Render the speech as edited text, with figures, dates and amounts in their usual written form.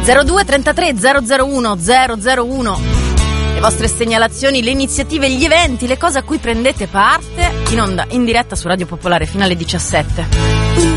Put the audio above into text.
02 33 001 001. Le vostre segnalazioni, le iniziative, gli eventi, le cose a cui prendete parte, in onda, in diretta su Radio Popolare fino alle 17.